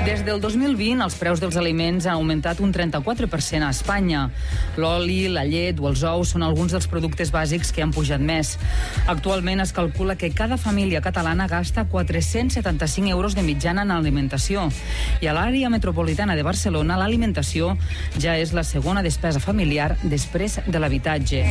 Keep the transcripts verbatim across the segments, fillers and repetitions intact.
Des del dos mil vint, els preus dels aliments han augmentat un trenta-quatre per cent a Espanya. L'oli, la llet o els ous són alguns dels productes bàsics que han pujat més. Actualment es calcula que cada família catalana gasta quatre-cents setanta-cinc euros de mitjana en alimentació. I a l'àrea metropolitana de Barcelona, l'alimentació ja és la segona despesa familiar després de l'habitatge.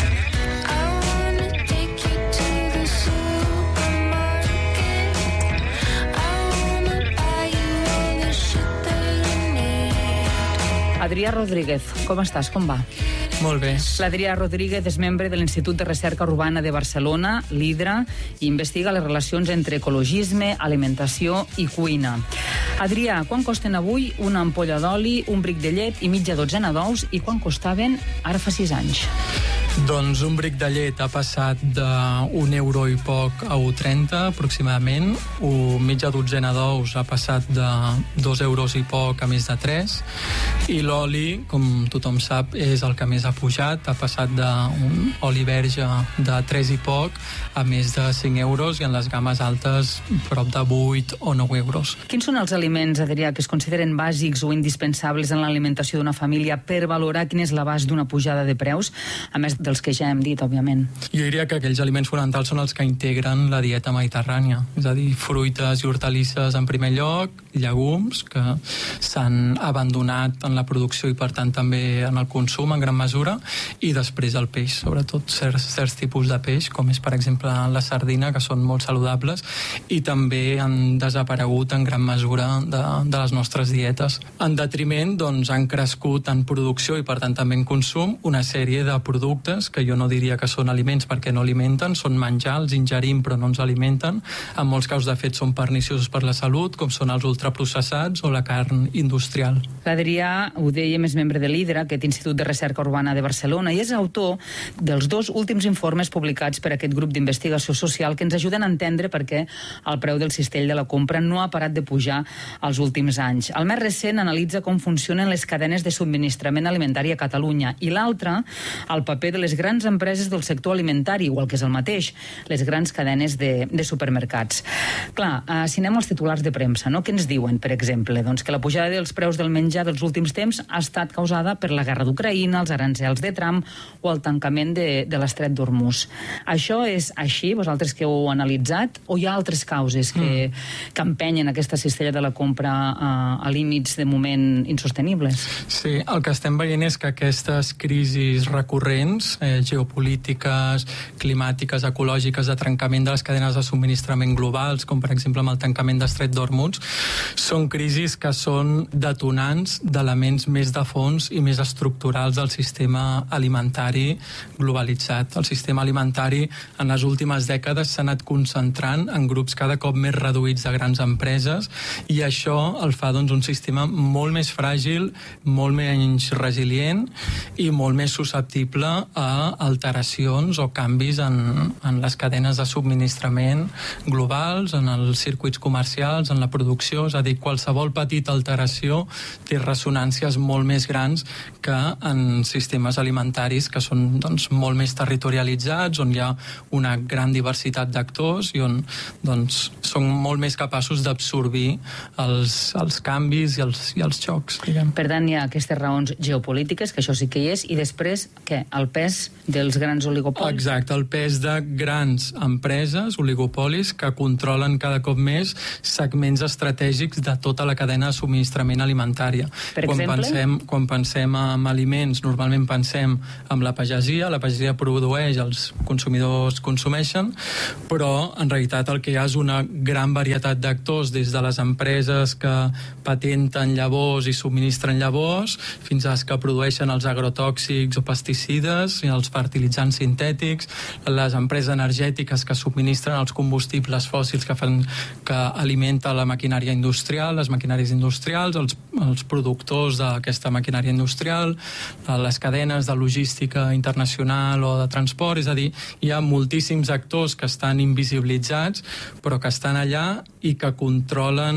Adrià Rodríguez, com estàs? Com va? Molt bé. L'Adrià Rodríguez és membre de l'Institut de Recerca Urbana de Barcelona, l'Hidra, i investiga les relacions entre ecologisme, alimentació i cuina. Adrià, quan costen avui una ampolla d'oli, un bric de llet i mitja dotzena d'ous, i quan costaven ara fa sis anys? Doncs un bric de llet ha passat d'un euro i poc a un trenta aproximadament, una mitja dotzena d'ous ha passat de dos euros i poc a més de tres, i l'oli, com tothom sap, és el que més ha pujat, ha passat d'un oli verge de tres i poc a més de cinc euros i en les games altes prop de vuit o nou euros. Quins són els aliments, Adrià, que es consideren bàsics o indispensables en l'alimentació d'una família per valorar quin és l'abast d'una pujada de preus, a més dels que ja hem dit, òbviament? Jo diria que aquells aliments fonamentals són els que integren la dieta mediterrània, és a dir, fruites i hortalisses en primer lloc, llegums, que s'han abandonat en la producció i per tant també en el consum en gran mesura, i després el peix, sobretot certs, certs tipus de peix, com és per exemple la sardina, que són molt saludables i també han desaparegut en gran mesura de, de les nostres dietes. En detriment, doncs, han crescut en producció i per tant també en consum una sèrie de productes que jo no diria que són aliments perquè no alimenten, són menjar, els ingerim però no ens alimenten, en molts casos de fet són perniciosos per la salut, com són els ultraprocessats o la carn industrial. L'Adrià, ho dèiem, és membre de l'Hidra, aquest Institut de Recerca Urbana de Barcelona, i és autor dels dos últims informes publicats per aquest grup d'investigació social que ens ajuden a entendre per què el preu del cistell de la compra no ha parat de pujar els últims anys. El més recent analitza com funcionen les cadenes de subministrament alimentari a Catalunya i l'altre, el paper de les grans empreses del sector alimentari, o el que és el mateix, les grans cadenes de, de supermercats. Clar, eh, si anem als titulars de premsa, no? Què ens diuen, per exemple? Doncs que la pujada dels preus del menjar dels últims temps ha estat causada per la guerra d'Ucraïna, els arancels de Trump o el tancament de, de l'estret d'Hormuz. Això és així, vosaltres que heu analitzat, o hi ha altres causes que, mm. que empenyen aquesta cistella de la compra eh, a límits de moment insostenibles? Sí, el que estem veient és que aquestes crisis recurrents, eh, geopolítiques, climàtiques, ecològiques, de trencament de les cadenes de subministrament globals, com per exemple amb el tancament d'estret d'Hormuz, són crisis que són detonants d'elements més de fons i més estructurals del sistema alimentari globalitzat. El sistema alimentari en les últimes dècades s'ha anat concentrant en grups cada cop més reduïts de grans empreses i això el fa doncs, un sistema molt més fràgil, molt menys resilient i molt més susceptible a alteracions o canvis en, en les cadenes de subministrament globals, en els circuits comercials, en la producció, és a dir, qualsevol petita alteració té ressonàncies molt més grans que en sistemes alimentaris que són doncs, molt més territorialitzats, on hi ha una gran diversitat d'actors i on doncs, són molt més capaços d'absorbir els, els canvis i els, i els xocs, diguem. Per tant, hi ha aquestes raons geopolítiques, que això sí que hi és, i després, què? El pes dels grans oligopolis? Exacte, el pes de grans empreses, oligopolis, que controlen cada cop més segments estratègics de tota la cadena de subministrament alimentària. Per quan exemple? Pensem, quan pensem en aliments, normalment pensem en la pagesia, la pagesia produeix, els consumidors consumeixen, però en realitat el que hi ha és una gran varietat d'actors, des de les empreses que patenten llavors i subministren llavors, fins a les que produeixen els agrotòxics o pesticides, els fertilitzants sintètics, les empreses energètiques que subministren els combustibles fòssils que fan que alimenta la maquinària industrial, les maquinàries industrials, els, els productors d'aquesta maquinària industrial, les cadenes de logística internacional o de transport, és a dir, hi ha moltíssims actors que estan invisibilitzats però que estan allà i que controlen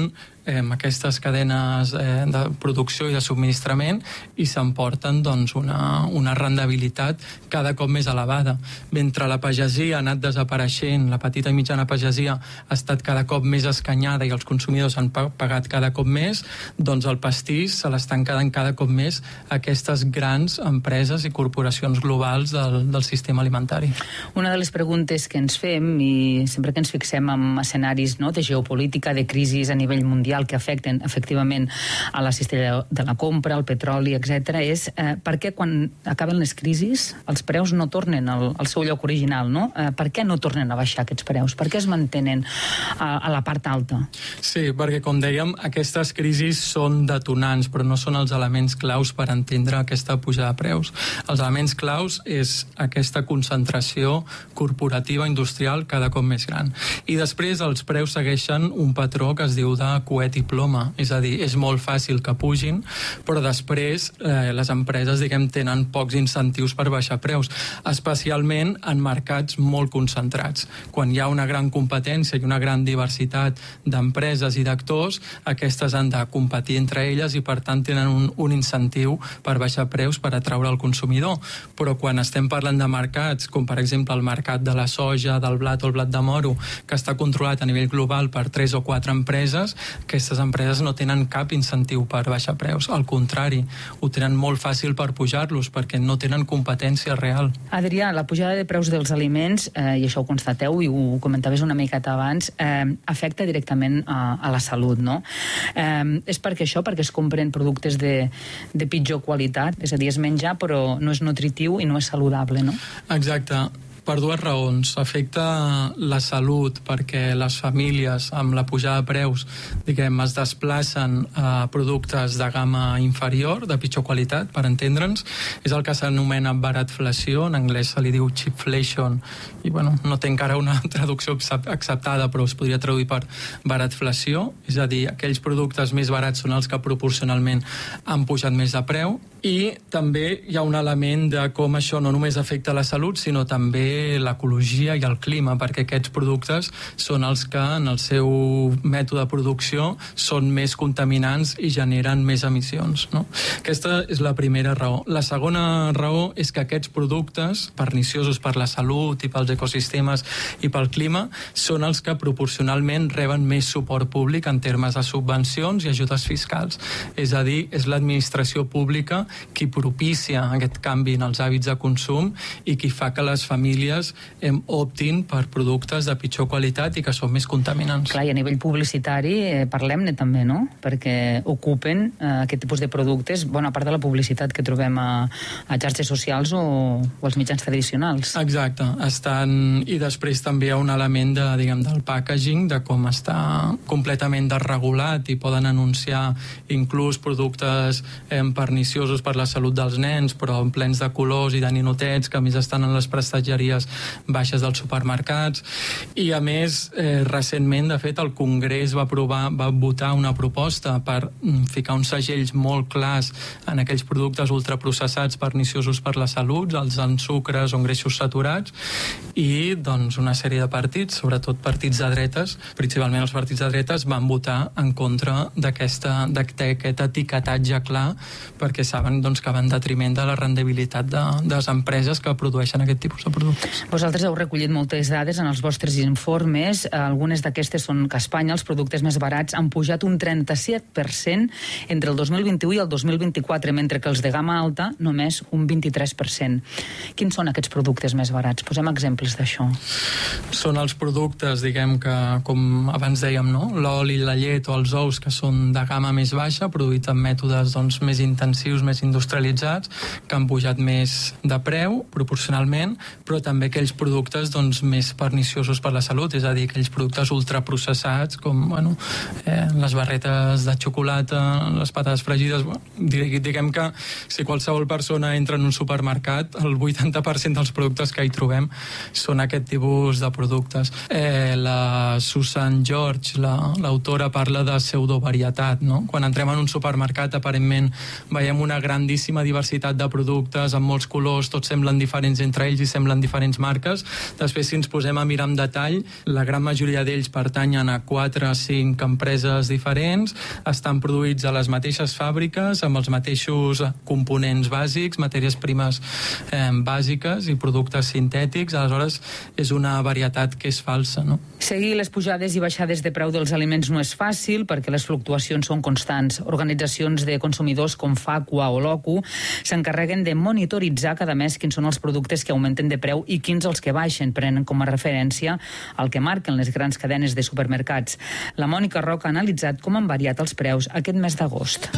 eh, aquestes cadenes eh, de producció i de subministrament i s'emporten doncs, una, una rendibilitat cada cop més elevada. Mentre la pagesia ha anat desapareixent, la petita i mitjana pagesia ha estat cada cop més escanyada i els consumidors han pagat cada cop més, doncs el pastís se l'estan quedant cada cop més aquestes grans empreses i corporacions globals del, del sistema alimentari. Una de les preguntes que ens fem, i sempre que ens fixem en escenaris, no, de geopolítica, de crisis a nivell mundial que afecten efectivament a la cistella de la compra, al petroli, etcètera, és eh, per què quan acaben les crisis els preus no tornen al, al seu lloc original, no? Eh, per què no tornen a baixar aquests preus? Per què es mantenen a, a la part alta? Sí, perquè com dèiem, aquestes crisis són detonants, però no són els elements claus per entendre aquesta pujada de preus. Els elements claus és aquesta concentració corporativa industrial cada cop més gran. I després els preus segueixen un patró que es diu de coet i ploma, és a dir, és molt fàcil que pugin, però després eh, les empreses, diguem, tenen pocs incentius per baixar preus, especialment en mercats molt concentrats. Quan hi ha una gran competència i una gran diversitat d'empreses i d'actors, aquestes han de competir entre elles i per tant tenen un, un incentiu per baixar preus per atraure el consumidor. Però quan estem parlant de mercats, com per exemple el mercat de la soja, del blat o el blat de moro, que està controlat a nivell global per tres o quatre empreses, aquestes empreses no tenen cap incentiu per baixar preus. Al contrari, ho tenen molt fàcil per pujar-los, perquè no tenen competència real. Adrià, la pujada de preus dels aliments, eh, i això ho constateu i ho comentaves una miqueta abans, eh, afecta directament a, a la salut, no? Eh, és perquè això, perquè es compren productes de, de pitjor qualitat, és a dir, es menja però no és nutritiu i no és saludable, no? Exacte. Per dues raons. Afecta la salut perquè les famílies amb la pujada de preus, diguem, es desplacen a productes de gamma inferior, de pitjor qualitat, per entendre'ns. És el que s'anomena baratflació, en anglès se li diu cheapflation, i bueno, no té encara una traducció acceptada, però es podria traduir per baratflació, és a dir, aquells productes més barats són els que proporcionalment han pujat més de preu, i també hi ha un element de com això no només afecta la salut, sinó també l'ecologia i el clima, perquè aquests productes són els que en el seu mètode de producció són més contaminants i generen més emissions, no? Aquesta és la primera raó. La segona raó és que aquests productes perniciosos per la salut i pels ecosistemes i pel clima són els que proporcionalment reben més suport públic en termes de subvencions i ajudes fiscals. És a dir, és l'administració pública qui propicia aquest canvi en els hàbits de consum i qui fa que les famílies em optin per productes de pitjor qualitat i que són més contaminants. Clar, i a nivell publicitari eh, parlem-ne també, no? Perquè ocupen eh, aquest tipus de productes bona part de la publicitat que trobem a, a xarxes socials o, o als mitjans tradicionals. Exacte. Estan... I després també hi ha un element de, diguem, del packaging, de com està completament desregulat i poden anunciar inclús productes eh, perniciosos per la salut dels nens, però plens de colors i de ninotets que a més estan en les prestatgeries baixes dels supermercats. I a més, eh, recentment, de fet, el Congrés va aprovar, va votar una proposta per mm, ficar uns segells molt clars en aquells productes ultraprocessats perniciosos per la salut, els en sucres o en greixos saturats, i doncs una sèrie de partits, sobretot partits de dretes, principalment els partits de dretes, van votar en contra d'aquesta, d'aquest etiquetatge clar, perquè saben doncs, que va en detriment de la rendibilitat de, de les empreses que produeixen aquest tipus de productes. Vosaltres heu recollit moltes dades en els vostres informes. Algunes d'aquestes són que a Espanya els productes més barats han pujat un trenta-set per cent entre el dos mil vint-i-u i el dos mil vint-i-quatre, mentre que els de gamma alta només un vint-i-tres per cent. Quins són aquests productes més barats? Posem exemples d'això. Són els productes, diguem que, com abans dèiem, no? L'oli, la llet o els ous, que són de gamma més baixa, produïts amb mètodes doncs, més intensius, més industrialitzats, que han pujat més de preu, proporcionalment, però també aquells productes doncs, més perniciosos per la salut, és a dir, aquells productes ultraprocessats, com bueno, eh, les barretes de xocolata, les patates fregides. Bueno, diguem que si qualsevol persona entra en un supermercat, el vuitanta per cent dels productes que hi trobem són aquest tipus de productes. Eh, la Susan George, l'autora, la, parla de pseudovarietat, no? Quan entrem en un supermercat, aparentment veiem una grandíssima diversitat de productes, amb molts colors, tots semblen diferents entre ells i semblen diferents marques. Després, si ens posem a mirar amb detall, la gran majoria d'ells pertanyen a quatre o cinc empreses diferents, estan produïts a les mateixes fàbriques, amb els mateixos components bàsics, matèries primes eh, bàsiques i productes sintètics. Aleshores, és una varietat que és falsa, no? Seguir les pujades i baixades de preu dels aliments no és fàcil perquè les fluctuacions són constants. Organitzacions de consumidors com Facua o Locu s'encarreguen de monitoritzar cada mes quins són els productes que augmenten de preu i quins els que baixen, prenen com a referència el que marquen les grans cadenes de supermercats. La Mònica Roca ha analitzat com han variat els preus aquest mes d'agost.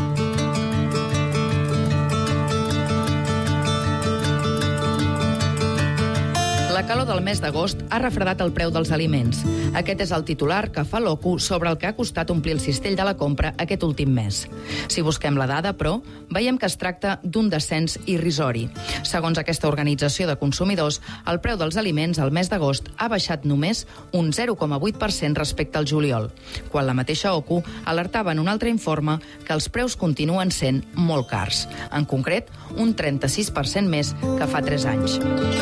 La calor del mes d'agost ha refredat el preu dels aliments. Aquest és el titular que fa Locu sobre el que ha costat omplir el cistell de la compra aquest últim mes. Si busquem la dada, però, veiem que es tracta d'un descens irrisori. Segons aquesta organització de consumidors, el preu dels aliments al mes d'agost ha baixat només un zero coma vuit per cent respecte al juliol, quan la mateixa O C U alertava en un altre informe que els preus continuen sent molt cars. En concret, un trenta-sis per cent més que fa tres anys.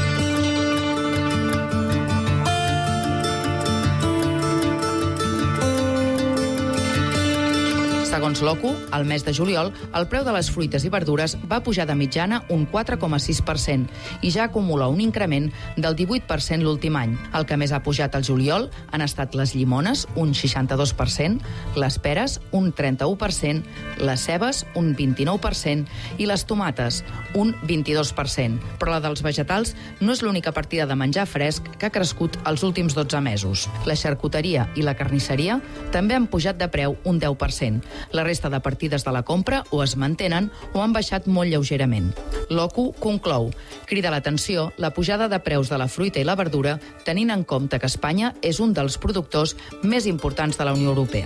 Segons l'O C U, al mes de juliol, el preu de les fruites i verdures va pujar de mitjana un quatre coma sis per cent i ja acumula un increment del divuit per cent l'últim any. El que més ha pujat al juliol han estat les llimones, un seixanta-dos per cent, les peres, un trenta-u per cent, les cebes, un vint-i-nou per cent i les tomates, un vint-i-dos per cent. Però la dels vegetals no és l'única partida de menjar fresc que ha crescut els últims dotze mesos. La xarcuteria i la carnisseria també han pujat de preu un deu per cent. La resta de partides de la compra o es mantenen o han baixat molt lleugerament. L'O C U conclou: crida l'atenció la pujada de preus de la fruita i la verdura, tenint en compte que Espanya és un dels productors més importants de la Unió Europea.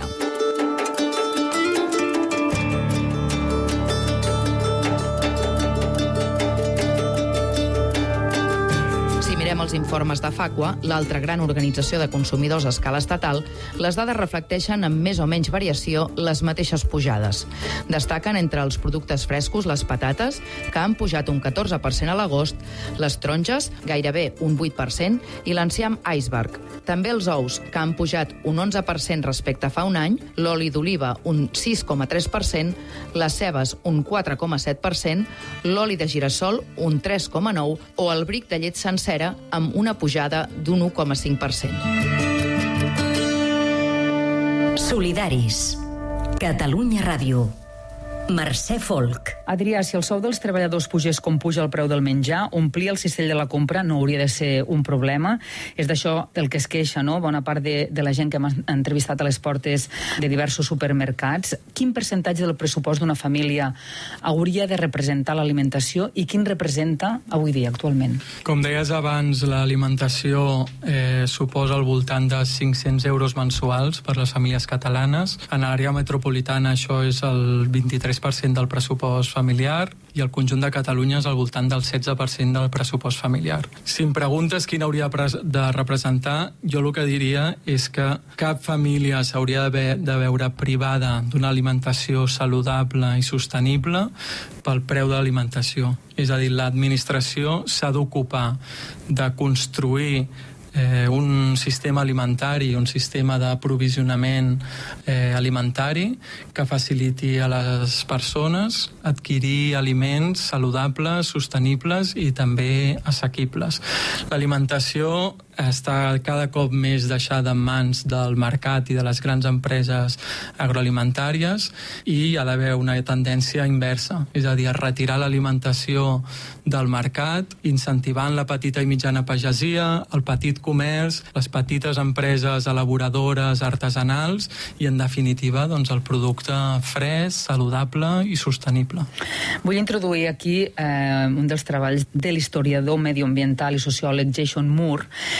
Mirem els informes de Facua, l'altra gran organització de consumidors a escala estatal, les dades reflecteixen amb més o menys variació les mateixes pujades. Destaquen entre els productes frescos les patates, que han pujat un catorze per cent a l'agost, les taronges, gairebé un vuit per cent, i l'enciam iceberg. També els ous, que han pujat un onze per cent respecte a fa un any, l'oli d'oliva un sis coma tres per cent, les cebes un quatre coma set per cent, l'oli de girassol un tres coma nou per cent o el bric de llet sencera amb una pujada d'un u coma cinc per cent. Solidaris. Catalunya Ràdio. Mercè Folk. Adrià, si el sou dels treballadors pugés com puja el preu del menjar, omplir el cistell de la compra no hauria de ser un problema. És d'això del que es queixa, no?, bona part de, de la gent que hem entrevistat a les portes de diversos supermercats. Quin percentatge del pressupost d'una família hauria de representar l'alimentació i quin representa avui dia, actualment? Com deies abans, l'alimentació eh, suposa al voltant de cinc-cents euros mensuals per les famílies catalanes. En l'àrea metropolitana això és el vint-i-tres per cent del pressupost familiar i el conjunt de Catalunya és al voltant del setze per cent del pressupost familiar. Si em preguntes quin hauria de representar, jo el que diria és que cap família s'hauria de veure privada d'una alimentació saludable i sostenible pel preu de l'alimentació. És a dir, l'administració s'ha d'ocupar de construir Eh, un sistema alimentari, un sistema d'aprovisionament eh, alimentari que faciliti a les persones adquirir aliments saludables, sostenibles i també assequibles. L'alimentació està cada cop més deixada en mans del mercat i de les grans empreses agroalimentàries i hi ha d'haver una tendència inversa, és a dir, a retirar l'alimentació del mercat, incentivant la petita i mitjana pagesia, el petit comerç, les petites empreses elaboradores, artesanals i, en definitiva, doncs, el producte fresc, saludable i sostenible. Vull introduir aquí eh, un dels treballs de l'historiador medioambiental i sociòleg Jason Moore,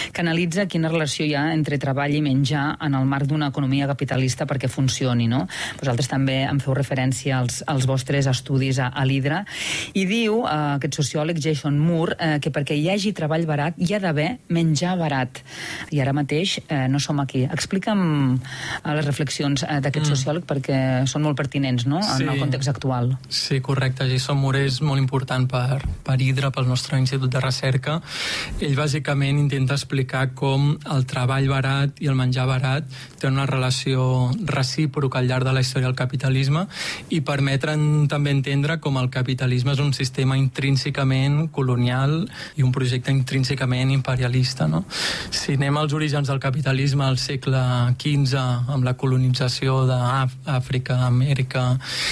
que analitza quina relació hi ha entre treball i menjar en el marc d'una economia capitalista perquè funcioni, no? Vosaltres també em feu referència als, als vostres estudis a, a l'Hidra, i diu eh, aquest sociòleg Jason Moore eh, que perquè hi hagi treball barat hi ha d'haver menjar barat. I ara mateix eh, no som aquí. Explica'm eh, les reflexions eh, d'aquest mm. sociòleg perquè són molt pertinents, no?, en sí. el context actual. Sí, correcte. Jason Moore és molt important per, per Hidra, pel nostre Institut de Recerca. Ell bàsicament intenta explicar com el treball barat i el menjar barat té una relació recíproca al llarg de la història del capitalisme i permetren també entendre com el capitalisme és un sistema intrínsecament colonial i un projecte intrínsecament imperialista, no? Si anem als orígens del capitalisme al segle quinze, amb la colonització d'Àfrica, Amèrica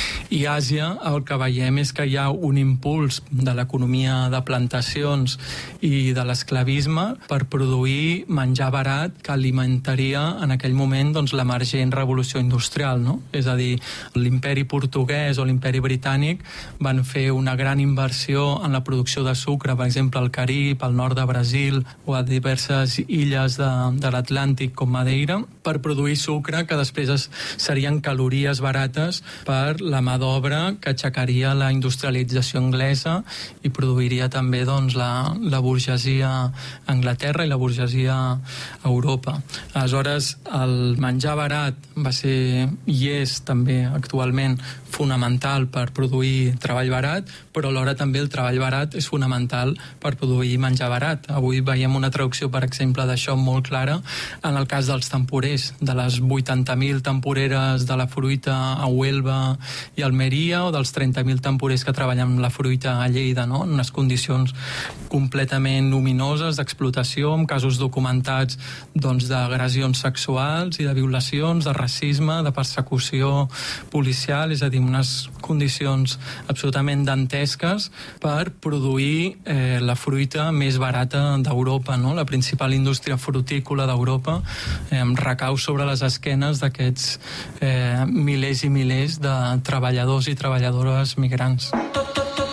i Àsia, el que veiem és que hi ha un impuls de l'economia de plantacions i de l'esclavisme per produir menjar barat que alimentaria en aquell moment doncs, l'emergent revolució industrial, no? És a dir, l'imperi portuguès o l'imperi britànic van fer una gran inversió en la producció de sucre, per exemple, al Carib, al nord de Brasil o a diverses illes de, de l'Atlàntic com Madeira, per produir sucre que després es, serien calories barates per la mà d'obra que aixecaria la industrialització anglesa i produiria també doncs, la, la burgesia a Anglaterra i la burgesia a Europa. Aleshores, el menjar barat va ser i és també actualment fonamental per produir treball barat, però alhora també el treball barat és fonamental per produir menjar barat. Avui veiem una traducció, per exemple, d'això molt clara en el cas dels temporers, de les vuitanta mil temporeres de la fruita a Huelva i Almeria o dels trenta mil temporers que treballen amb la fruita a Lleida, no? En unes condicions completament ominoses d'explotació, amb casos documentats doncs, d'agressions sexuals i de violacions, de racisme, de persecució policial, és a dir, unes condicions absolutament dantesques per produir eh, la fruita més barata d'Europa, no? La principal indústria frutícola d'Europa eh, recau sobre les esquenes d'aquests eh, milers i milers de treballadors i treballadores migrants.